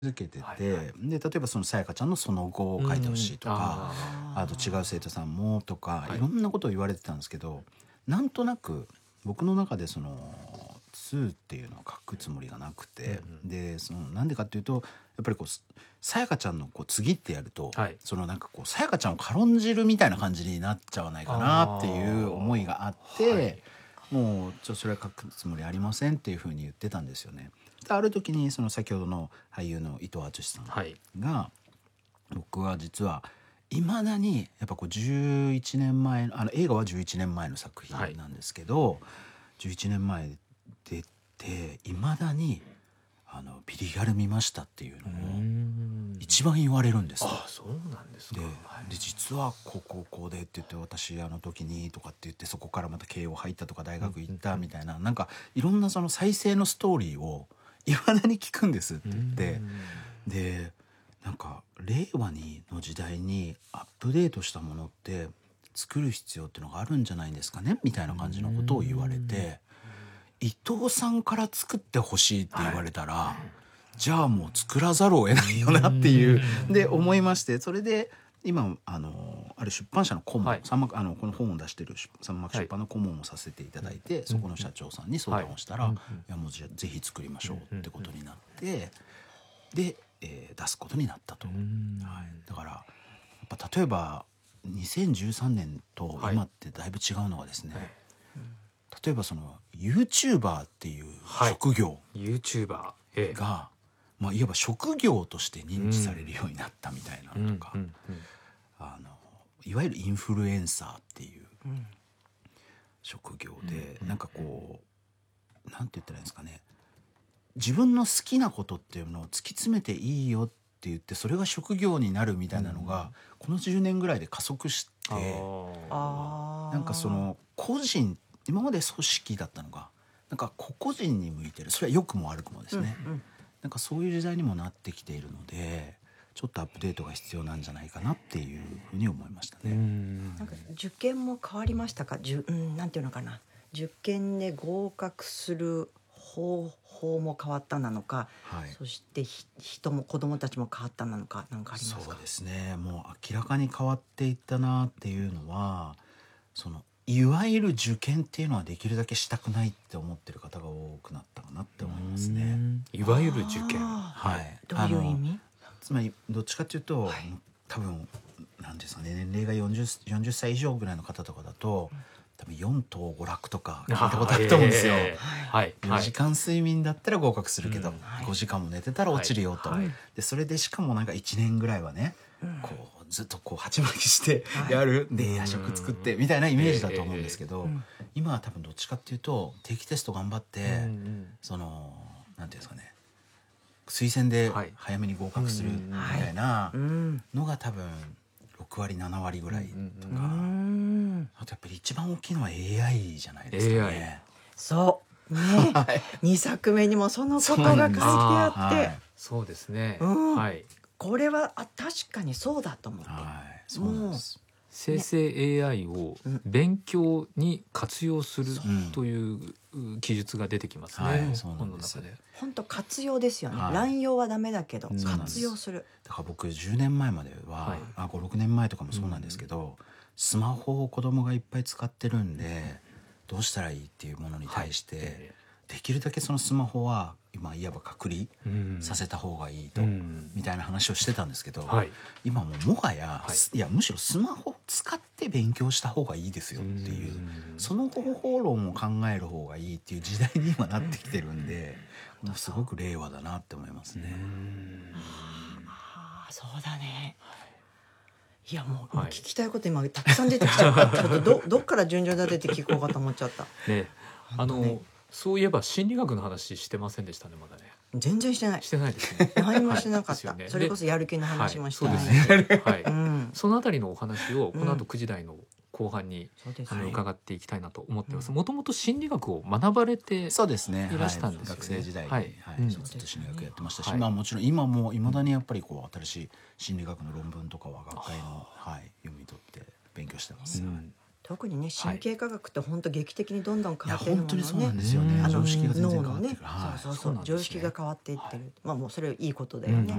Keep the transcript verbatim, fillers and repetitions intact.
続けてて、 はいはい、 で例えばそのさやかちゃんのその後を書いてほしいとか、 ああと違う生徒さんもとか、 はいいろんなことを言われてたんですけど、なんとなく僕の中でそのにっていうのを書くつもりがなくて、 うんうん、 でそのなんでかっていうと、やっぱりこうさやかちゃんのこう次ってやると、 はい、 そのなんかこうさやかちゃんを軽んじるみたいな感じになっちゃわないかなっていう思いがあって、 はい、 もうちょっとそれは書くつもりありませんっていうふうに言ってたんですよね。である時にその先ほどの俳優の伊藤淳さんが、 はい、 僕は実はいまだにやっぱこうじゅういちねんまえの、あの映画はじゅういちねんまえの作品なんですけど、はい、じゅういちねんまえ出ていまだにあのビリギャル見ましたっていうのを一番言われるんです。 あ、そうなんですか。 で、で実はこうこうこうでって言って、私あの時にとかって言って、そこからまた慶応入ったとか大学行ったみたいな、なんかいろんなその再生のストーリーをいまだに聞くんですって言って、でなんか令和にの時代にアップデートしたものって作る必要っていうのがあるんじゃないんですかねみたいな感じのことを言われて、伊藤さんから作ってほしいって言われたら、はい、じゃあもう作らざるを得ないよなっていうで思いまして、それで今あのある出版社の顧問、はい、あのこの本を出してる三幕出版の顧問をさせていただいて、はい、そこの社長さんに相談をしたら、はい、いやもうじゃあぜひ作りましょうってことになって、で、えー、出すことになったと。はい、だからやっぱ例えばにせんじゅうさんねんと今ってだいぶ違うのがですね、はい、例えばその YouTuber っていう職業が、はい、 YouTuber、ええ、 まあ、いわば職業として認知されるようになったみたいなとか、うんうんうんうん、あのいわゆるインフルエンサーっていう職業で、うん、なんかこうなんて言ったらいいんですかね、自分の好きなことっていうのを突き詰めていいよって言って、それが職業になるみたいなのが、うん、このじゅうねんぐらいで加速して、あなんかその個人、今まで組織だったのがなんか個々人に向いてる、それは良くも悪くもですね、うんうん、なんかそういう時代にもなってきているので、ちょっとアップデートが必要なんじゃないかなっていうふうに思いましたね。 うんなんか受験も変わりましたか？じゅ、うん、なんていうのかな、受験で合格する方法も変わったなのか、はい、そして人も子どもたちも変わったなのか、何かありますか？ そうですね、もう明らかに変わっていったなっていうのは、そのいわゆる受験っていうのはできるだけしたくないって思ってる方が多くなったかなって思いますね。 いわゆる受験、 はい、 どういう意味？ つまりどっちかというと、はい、多分なんですかね、年齢がよんじゅう、よんじゅっさい以上ぐらいの方とかだと、うん、多分よん等娯楽とか聞いたことあると思うんですよ。えーはい、よじかん睡眠だったら合格するけど、うんはい、ごじかんも寝てたら落ちるよと、はいはい、でそれでしかもなんかいちねんぐらいはね、うん、こうずっとこう鉢巻きしてやる、はい、で夜食作ってみたいなイメージだと思うんですけど、えーえー、今は多分どっちかっていうと定期テスト頑張って、うんうん、そのなんていうんですかね、推薦で早めに合格するみたいなのが多分ろくわりななわりぐらいとか、あとやっぱり一番大きいのは エーアイ じゃないですかね。 そうね、はい、にさくめにもそのことが書いてあって、はい、 そうですね、 うんはい、 これはあ確かにそうだと思って、 はい、そうなんです。 生成 エーアイ を勉強に活用するという記述が出てきますね、はい、 そうなんです。 本の中で本当活用ですよね、はい、乱用はダメだけど活用する。 だから僕じゅうねんまえまでは、はい、あごろくねんまえとかもそうなんですけど、うん、スマホを子供がいっぱい使ってるんでどうしたらいいっていうものに対して、はい、できるだけそのスマホは今いわば隔離させた方がいいと、うん、みたいな話をしてたんですけど、はい、今ももはや、はい、いやむしろスマホを使って勉強した方がいいですよっていう、うん、その方法論を考える方がいいっていう時代に今なってきてるんで、もうすごく令和だなって思いますね。 うんああそうだね。いやもう、はい、聞きたいこと今たくさん出てきちゃったちょっと ど, どっから順序立てて聞こうかと思っちゃった、 ね、あのそういえば心理学の話してませんでしたね。まだね全然してないしてないですね。 何もしてなかった、はいね、それこそやる気の話もしてない、 はい、そうですね、はいうん、そのあたりのお話をこの後くじ台の後半に、うん、あの伺っていきたいなと思ってます。もともと心理学を学ばれていらしたんですよね。 はい、学生時代に、はいはい、ずっと心理学やってましたし、 はい、 まあ、もちろん今もいまだにやっぱりこう新しい心理学の論文とかは学会の、はい、読み取って勉強してます、うん、 特にね神経科学って本当劇的にどんどん変わってるものね。 いや本当にそうなんですよね。常識が全然変わってる、 脳のね、そうそうそう常識が変わっていってる、まあもうそれいいことだよね、